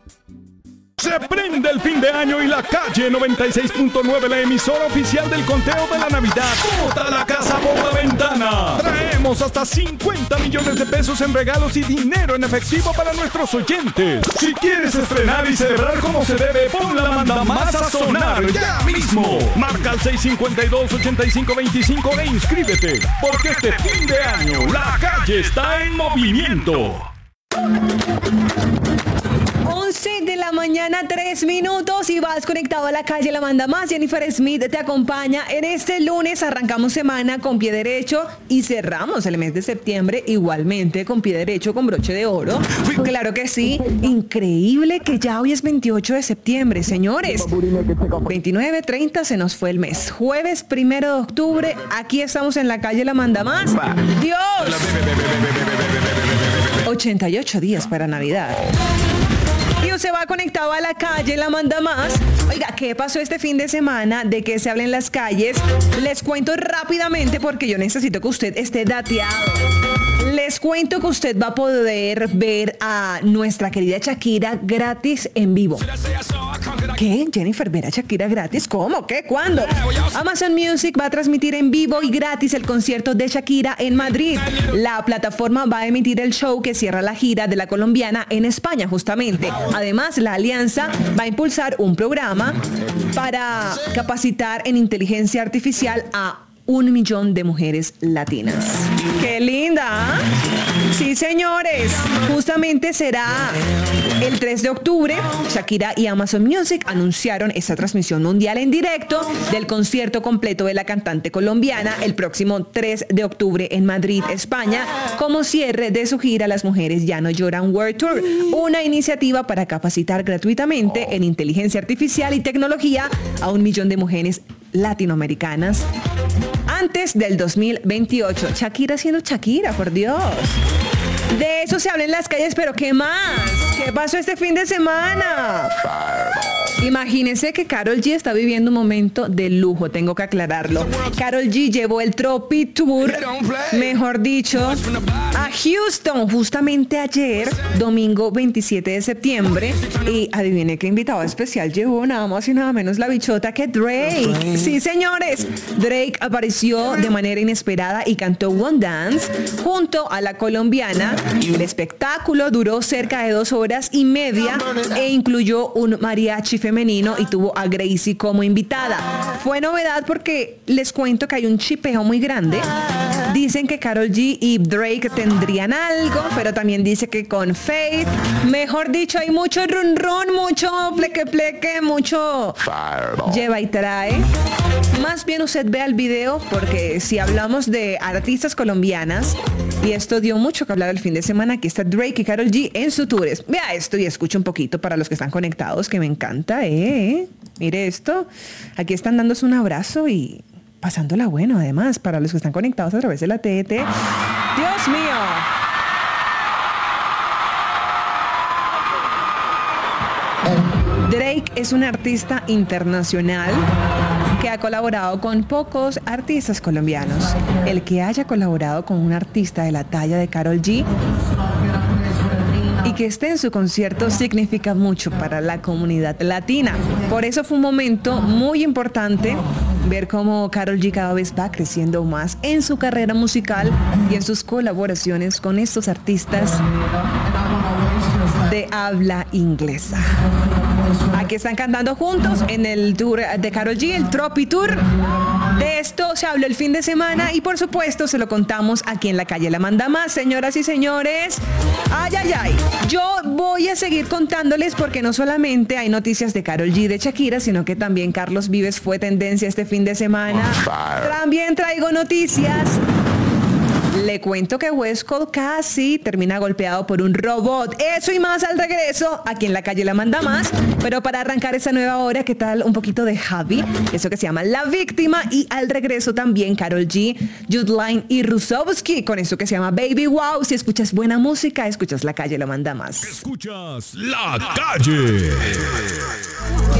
Se prende el fin de año y la Calle 96.9, la emisora oficial del conteo de la Navidad, bota la casa por la ventana. Traemos hasta 50 millones de pesos en regalos y dinero en efectivo para nuestros oyentes. Si quieres estrenar y celebrar como se debe, pon la manda más a sonar ya mismo. Marca al 652-8525 e inscríbete, porque este fin de año la Calle está en movimiento. 11 de la mañana, 3 minutos y vas conectado a la Calle La Manda Más. Jennifer Smith te acompaña en este lunes. Arrancamos semana con pie derecho y cerramos el mes de septiembre igualmente con pie derecho, con broche de oro. Claro que sí. Increíble que ya hoy es 28 de septiembre, señores. 29, 30 se nos fue el mes. Jueves 1 de octubre, aquí estamos en la Calle La Manda Más. ¡Dios! 88 días para Navidad. Y usted va conectado a la Calle La Manda Más. Oiga, ¿qué pasó este fin de semana? ¿De qué se habla en las calles? Les cuento rápidamente porque yo necesito que usted esté dateado. Les cuento que usted va a poder ver a nuestra querida Shakira gratis en vivo. ¿Qué? Jennifer, ¿ver a Shakira gratis? ¿Cómo? ¿Qué? ¿Cuándo? Amazon Music va a transmitir en vivo y gratis el concierto de Shakira en Madrid. La plataforma va a emitir el show que cierra la gira de la colombiana en España, justamente. Además, la alianza va a impulsar un programa para capacitar en inteligencia artificial a 1 millón de mujeres latinas. ¡Qué linda! Sí, señores. Justamente será el 3 de octubre. Shakira y Amazon Music anunciaron esta transmisión mundial en directo del concierto completo de la cantante colombiana el próximo 3 de octubre en Madrid, España, como cierre de su gira Las Mujeres Ya No Lloran World Tour, una iniciativa para capacitar gratuitamente en inteligencia artificial y tecnología a 1 millón de mujeres latinoamericanas antes del 2028. Shakira siendo Shakira, por Dios. De eso se habla en las calles, pero ¿qué más? ¿Qué pasó este fin de semana? Imagínense que Karol G está viviendo un momento de lujo, tengo que aclararlo. Karol G llevó el Tropi Tour, mejor dicho, a Houston justamente ayer, domingo 27 de septiembre. Y adivine qué invitado especial llevó, nada más y nada menos la bichota que Drake. Sí, señores, Drake apareció de manera inesperada y cantó One Dance junto a la colombiana. El espectáculo duró cerca de 2 horas y media e incluyó un mariachi femenino y tuvo a Gracie como invitada. Fue novedad porque les cuento que hay un chipeo muy grande. Dicen que Karol G y Drake tendrían algo, pero también dice que con Faith, mejor dicho, hay mucho run run, mucho pleque pleque, mucho lleva y trae. Más bien usted vea el video porque si hablamos de artistas colombianas, y esto dio mucho que hablar el fin de semana, aquí está Drake y Karol G en su tours. Vea esto y escuche un poquito para los que están conectados, que me encanta, Mire esto. Aquí están dándose un abrazo y pasándola bueno, además, para los que están conectados a través de la TET. ¡Dios mío! Drake es un artista internacional que ha colaborado con pocos artistas colombianos. El que haya colaborado con un artista de la talla de Karol G y que esté en su concierto significa mucho para la comunidad latina. Por eso fue un momento muy importante ver cómo Karol G cada vez va creciendo más en su carrera musical y en sus colaboraciones con estos artistas de habla inglesa. Aquí están cantando juntos en el tour de Karol G, el Tropi Tour. De esto se habló el fin de semana y por supuesto se lo contamos aquí en la Calle La Manda Más, señoras y señores. Ay, ay, ay. Yo voy a seguir contándoles porque no solamente hay noticias de Karol G, de Shakira, sino que también Carlos Vives fue tendencia este fin de semana. También traigo noticias. Le cuento que Westcott casi termina golpeado por un robot. Eso y más al regreso, aquí en la Calle La Manda Más. Pero para arrancar esta nueva hora, ¿qué tal? Un poquito de Javi, eso que se llama La Víctima. Y al regreso también Karol G, Judline y Rusovsky, con eso que se llama Baby Wow. Si escuchas buena música, escuchas la Calle La Manda Más. Escuchas La Calle.